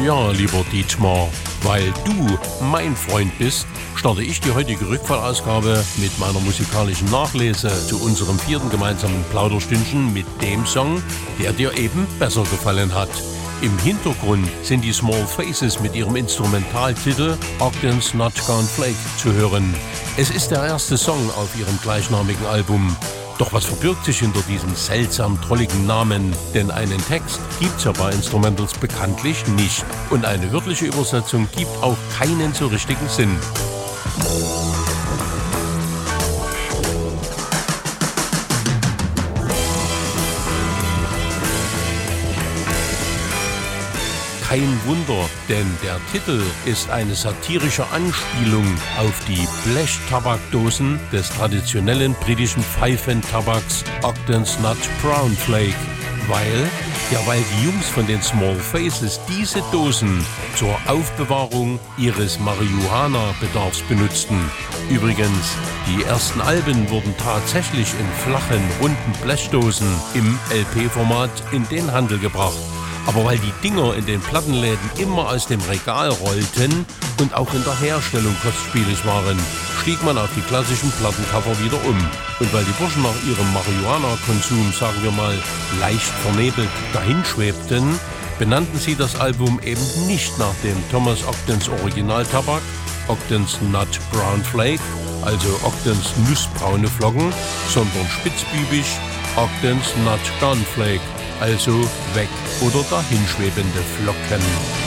Ja, lieber Dietmar, weil du mein Freund bist, starte ich die heutige Rückfallausgabe mit meiner musikalischen Nachlese zu unserem 4. gemeinsamen Plauderstündchen mit dem Song, der dir eben besser gefallen hat. Im Hintergrund sind die Small Faces mit ihrem Instrumentaltitel Ogden's Not Gone Flake zu hören. Es ist der erste Song auf ihrem gleichnamigen Album. Doch was verbirgt sich hinter diesem seltsam trolligen Namen? Denn einen Text gibt's ja bei Instrumentals bekanntlich nicht. Und eine wörtliche Übersetzung gibt auch keinen so richtigen Sinn. Kein Wunder, denn der Titel ist eine satirische Anspielung auf die Blechtabakdosen des traditionellen britischen Pfeifentabaks Ogden's Not Brown Flake, weil die Jungs von den Small Faces diese Dosen zur Aufbewahrung ihres Marihuana-Bedarfs benutzten. Übrigens, die ersten Alben wurden tatsächlich in flachen, runden Blechdosen im LP-Format in den Handel gebracht. Aber weil die Dinger in den Plattenläden immer aus dem Regal rollten und auch in der Herstellung kostspielig waren, stieg man auf die klassischen Plattencover wieder um. Und weil die Burschen nach ihrem Marihuana-Konsum, sagen wir mal, leicht vernebelt dahinschwebten, benannten sie das Album eben nicht nach dem Thomas Ogdens Originaltabak, Ogden's Not Brown Flake, also Ogdens nussbraune Flocken, sondern spitzbübisch Ogden's Not Gone Flake, also weg oder dahinschwebende Flocken.